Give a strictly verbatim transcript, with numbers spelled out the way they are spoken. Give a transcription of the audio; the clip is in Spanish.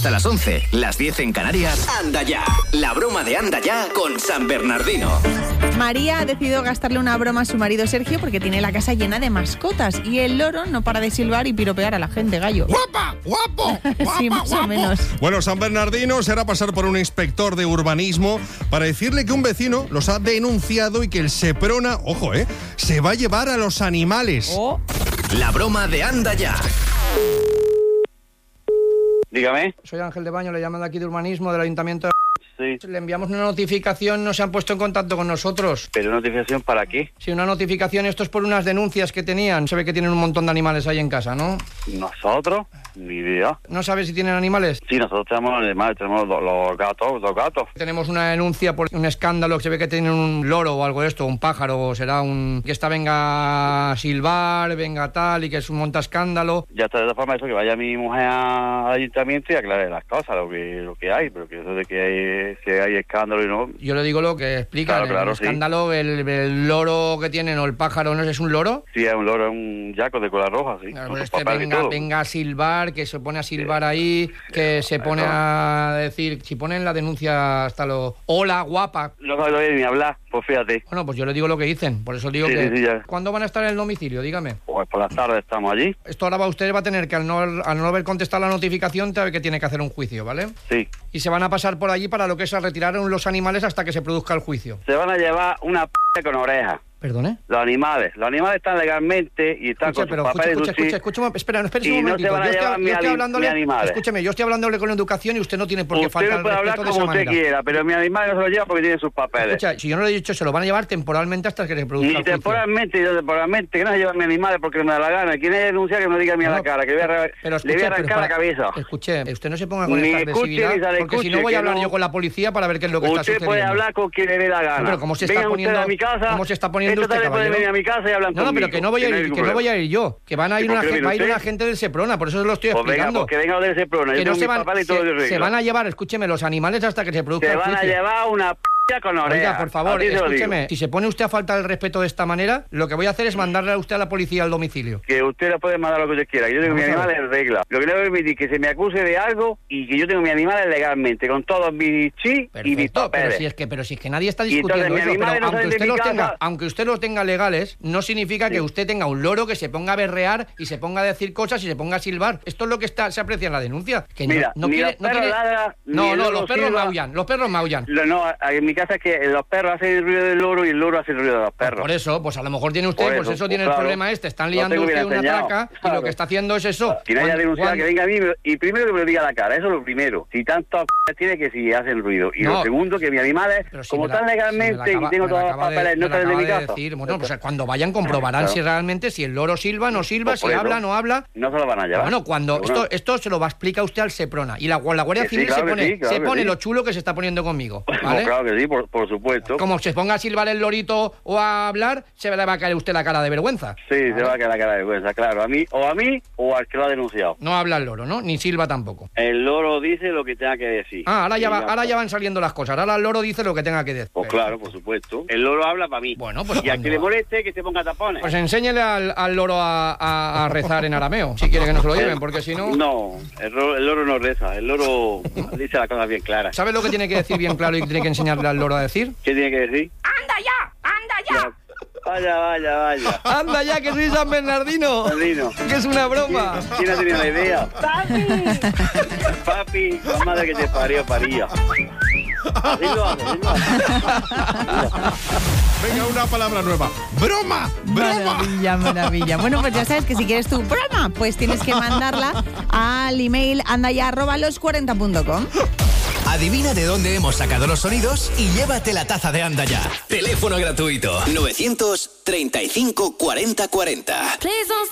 hasta las once, las diez en Canarias. Anda Ya, la broma de Anda Ya con San Bernardino. María ha decidido gastarle una broma a su marido Sergio porque tiene la casa llena de mascotas y el loro no para de silbar y piropear a la gente, Gallo. ¡Guapa! ¡Guapo! Guapa, sí, más guapo. o menos. Bueno, San Bernardino se hará pasar por un inspector de urbanismo para decirle que un vecino los ha denunciado y que el Seprona, ojo, eh, se va a llevar a los animales. Oh. La broma de Anda Ya. Dígame. Soy Ángel de Baño, le llaman de aquí de urbanismo del ayuntamiento de... Sí. Le enviamos una notificación, no se han puesto en contacto con nosotros. ¿Pero notificación para qué? Sí, una notificación, esto es por unas denuncias que tenían. Se ve que tienen un montón de animales ahí en casa, ¿no? ¿Nosotros? Ni idea. ¿No sabes si tienen animales? Sí, nosotros tenemos animales, tenemos los, los gatos, los gatos. Tenemos una denuncia por un escándalo que se ve que tienen un loro o algo de esto, un pájaro, o será un... que esta venga a silbar, venga tal, y que es un monta escándalo. Ya está, de todas formas, eso, que vaya mi mujer al ayuntamiento y aclare las cosas, lo que lo que hay, pero que eso de que hay, si hay escándalo y no... Yo le digo lo que explica, Claro, el, claro, el sí. escándalo, el, el loro que tienen o el pájaro, ¿no es un loro? Sí, es un loro, es un yaco de cola roja, sí. Claro, con pues sus este papeles y venga, todo. venga a silbar, que se pone a silbar ahí, que se pone a decir, si ponen la denuncia hasta lo... Hola, guapa. No sabe oír ni hablar, pues fíjate. Bueno, pues yo le digo lo que dicen, por eso digo Sí, que... sí, sí, ya. ¿Cuándo van a estar en el domicilio? Dígame. Pues por las tardes estamos allí. Esto ahora va, usted va a tener que, al no, al no haber contestado la notificación, sabe que tiene que hacer un juicio, ¿vale? Sí. Y se van a pasar por allí para lo que es a retirar los animales hasta que se produzca el juicio. Se van a llevar una p*** con oreja. ¿Perdone? Los animales. Los animales están legalmente y están Escuche, con pero sus escuche, papeles. escuche, sí. escuche, escuche, espera, no, espérese Y un no momentito. se van a yo estoy, llevar yo mi estoy ani- hablándole, mi animales. escúcheme, yo estoy hablándole con educación y usted no tiene por qué Usted faltar me el puede hablar respeto de esa como usted manera. quiera, pero mi animal no se lo lleva porque tiene sus papeles. Escucha, si yo no le he dicho, se lo van a llevar temporalmente hasta que se produzca Ni el juicio. temporalmente, yo temporalmente, que no se lleva mi animal porque me da la gana. Quien haya denunciado que me diga a mí a la No, cara, que le voy a, arran- pero le voy a escuche, arrancar pero la para- cabeza. Escuche, usted no se ponga con Ni esta escuche, agresividad, ni sale porque si escuche, no voy a que hablar no. yo con la policía para ver qué es lo que está Usted sucediendo. puede hablar con quien le dé la gana. Pero ¿cómo se está Vengan poniendo- ustedes a mi casa. cómo se está poniendo esta usted, tarde pueden caballero? venir a mi casa y hablan No, no, conmigo. pero que no voy a hay ir, ningún que no voy problema. a ir yo, que van a ir ¿Y por una, qué gen- viene va a ir usted? una gente del Seprona, por eso se lo estoy Pues venga, explicando. pues que venga de ese plano. Yo Que no tengo se mis van, papeles y todo de se, se regla. van a llevar, escúcheme, los animales hasta que se produzca Se el van a juicio. llevar una p*** con oreja. Oiga, por favor, Así se lo digo. escúcheme, si se pone usted a faltar el respeto de esta manera, lo que voy a hacer es mandarle a usted a la policía al domicilio. Que usted le puede mandar lo que usted quiera. Yo tengo mi Vamos a animal ver. en regla. Lo que le voy a permitir es que se me acuse de algo y que yo tengo mi animal legalmente, con todos mis chis y mis Perfecto, pero papeles. si es que, pero si es que nadie está Y entonces discutiendo mis eso, pero animales no aunque salen de usted mi los casa. tenga, aunque usted los tenga legales, no significa que usted tenga un loro que se ponga a berrear y se ponga a decir cosas y se ponga a silbar. Esto es lo que está, se aprecia en la denuncia. Que no- Mira, no, ni quiere, los no perros quiere- ladran, ni no, el no, loro los perros silba. maullan, los perros maullan. Lo- No, en mi casa es que los perros hacen el ruido del loro y el loro hace el ruido de los perros. Por eso, pues a lo mejor tiene usted, Por pues eso, eso pues tiene el claro. problema este, están Lo liando tengo bien usted una enseñado, traca y claro. lo que está haciendo es eso. Quien haya Cuando- denunciado cuando- que venga a mí y primero que me lo diga a la cara, eso es lo primero. Si tanto p- tiene que si hacen ruido. Y No. lo segundo, que mis animales, Pero si como me la- están si me la legalmente acaba- y tengo me la todos los acaba de- papeles, me no la salen de mi acaba de casa. decir. Bueno, pues cuando vayan comprobarán Claro. si realmente si el loro silba, no silba, Pues si por eso. habla, no habla. No se lo van a llevar. Bueno, cuando Pero bueno. esto esto se lo va a explicar usted al Seprona y la, la Guardia Que sí, Civil claro se que pone, sí, claro se que pone sí. lo chulo que se está poniendo conmigo, Pues ¿vale? claro que sí, por, por supuesto. Como se ponga a silbar el lorito o a hablar, se le va a caer a usted la cara de vergüenza. Sí, se va a quedar la cara de vergüenza, claro. A mí, o a mí, o al que lo ha denunciado. No habla el loro, ¿no? Ni silba tampoco. El loro dice lo que tenga que decir. Ah, ahora ya, Y va, ahora está. ya van saliendo las cosas. Ahora el loro dice lo que tenga que decir. Pues claro, por supuesto. El loro habla para mí. Bueno, pues y al cuando que le va. moleste, que se ponga tapones. Pues enséñele al, al loro a, a- a rezar en arameo, si quiere que nos lo lleven, porque si no... No, el, ro- el loro no reza, el loro dice las cosas bien claras. ¿Sabes lo que tiene que decir bien claro y que tiene que enseñarle al loro a decir? ¿Qué tiene que decir? ¡Anda ya! ¡Anda ya! Vaya, vaya, vaya. ¡Anda ya, que soy San Bernardino! Bernardino. ¡Que es una broma! ¿Quién ha tenido la idea? ¡Papi! Papi, la madre que te parió, paría. Así lo hace, así lo hace. Venga, una palabra nueva. ¡Broma! ¡Broma! Maravilla, maravilla. Bueno, pues ya sabes que si quieres tu broma, pues tienes que mandarla al email andaya arroba los cuarenta punto com. Adivina de dónde hemos sacado los sonidos y llévate la taza de Anda Ya. Teléfono gratuito novecientos treinta y cinco cuarenta cuarenta. Please don't